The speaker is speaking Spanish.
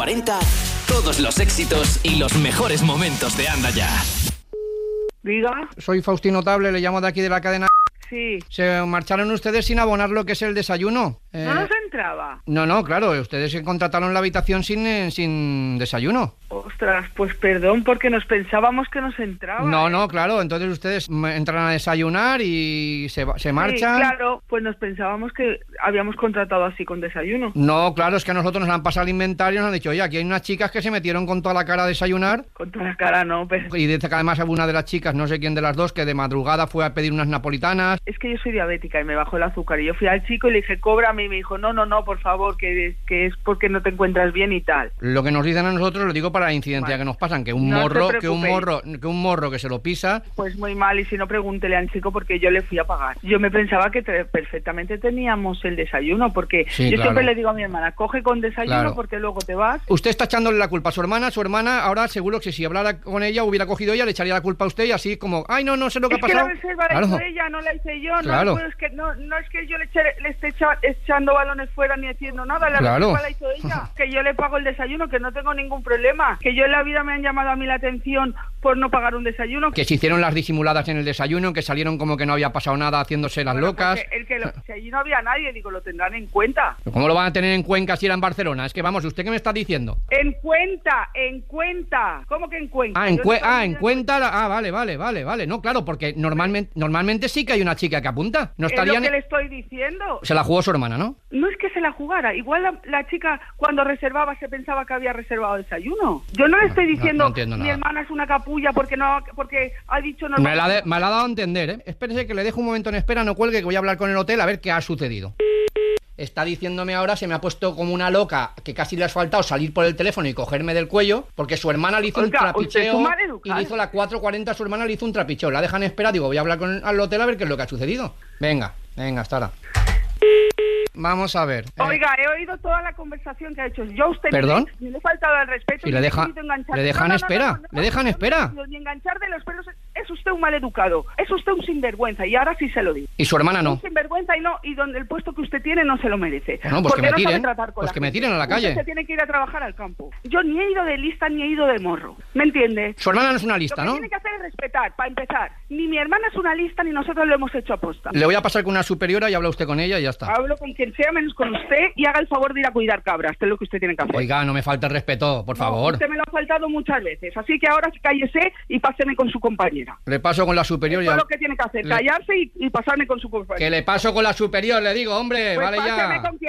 40, todos los éxitos y los mejores momentos de Anda Ya. Diga. Soy Faustino Table, le llamo de aquí de la cadena. Sí. Se marcharon ustedes sin abonar lo que es el desayuno. ¿No nos entraba? No, claro, ustedes contrataron la habitación sin desayuno. Ostras, pues perdón, porque nos pensábamos que nos entraba. No, claro, entonces ustedes entran a desayunar y se marchan. Sí, claro, pues nos pensábamos que habíamos contratado así con desayuno. No, claro, es que a nosotros nos han pasado el inventario y nos han dicho, oye, aquí hay unas chicas que se metieron con toda la cara a desayunar. Con toda la cara no, pero... Y dice que además una de las chicas, no sé quién de las dos, que de madrugada fue a pedir unas napolitanas. Es que yo soy diabética y me bajó el azúcar y yo fui al chico y le dije, cóbrame, y me dijo, no, por favor, que es porque no te encuentras bien y tal. Lo que nos dicen a nosotros, lo digo para la incidencia que nos pasan, que un morro que se lo pisa. Pues muy mal, y si no, pregúntele al chico porque yo le fui a pagar. Yo me pensaba que perfectamente teníamos el desayuno, porque sí, yo claro. siempre le digo a mi hermana, coge con desayuno, claro, porque luego te vas. Usted está echándole la culpa a su hermana ahora seguro que si hablara con ella, hubiera cogido ella, le echaría la culpa a usted y así como, ay, no sé lo que ha pasado. Es que la reserva la hizo ella, no la hice yo, claro. No es que yo le esté echando balones fuera ni haciendo nada, la claro, reserva la hizo ella. Que yo le pago el desayuno, que no tengo ningún problema, que yo en la vida me han llamado a mí la atención por no pagar un desayuno. Que se hicieron las disimuladas en el desayuno, que salieron como que no había pasado nada haciéndose las locas. Si allí no había nadie, digo, lo tendrán en cuenta. ¿Cómo lo van a tener en Cuenca si era en Barcelona? Es que vamos, ¿usted qué me está diciendo? En cuenta. ¿Cómo que en Cuenca? En Cuenta. Vale. No, claro, porque normalmente sí que hay una chica que apunta. No estarían... Es lo que le estoy diciendo. Se la jugó su hermana, ¿no? No es que se la jugara. Igual la chica cuando reservaba se pensaba que había reservado desayuno. Yo no le estoy diciendo no entiendo nada. Mi hermana es una capulla porque ha dicho no. Me la ha dado a entender, ¿eh? Espérese que le dejo un momento en espera, no cuelgue, que voy a hablar con el hotel a ver qué ha sucedido. Está diciéndome ahora, se me ha puesto como una loca, que casi le ha faltado salir por el teléfono y cogerme del cuello, porque su hermana le hizo un trapicheo y le hizo la 4:40, su hermana le hizo un trapicheo. La dejan en espera, digo, voy a hablar con el hotel a ver qué es lo que ha sucedido. Venga, hasta ahora. Vamos a ver. Oiga, he oído toda la conversación que ha hecho. Yo a usted ¿Perdón? le he faltado al respeto. Y le dejan espera. Le dejan espera. Ni enganchar de los pelos. Es usted un maleducado. Es usted un sinvergüenza. Y ahora sí se lo digo. Y su hermana no. Un sinvergüenza y donde el puesto que usted tiene no se lo merece. Bueno, pues que me tiren. Pues que me tiren a la calle. Usted se tiene que ir a trabajar al campo. Yo ni he ido de lista ni he ido de morro. ¿Me entiende? Su hermana no es una lista, ¿no? Lo que tiene que hacer es respetar, para empezar. Ni mi hermana es una lista ni nosotros lo hemos hecho aposta. Le voy a pasar con una superiora y habla usted con ella y ya está. Hablo con quien sea menos con usted y haga el favor de ir a cuidar cabras, que es lo que usted tiene que hacer. Oiga, no me falte el respeto, por favor. Usted me lo ha faltado muchas veces, así que ahora cállese y páseme con su compañera. Le paso con la superior. Eso es lo que tiene que hacer, callarse y pasarme con su compañera. Que le paso con la superior, le digo, hombre, Pues vale ya. Con quien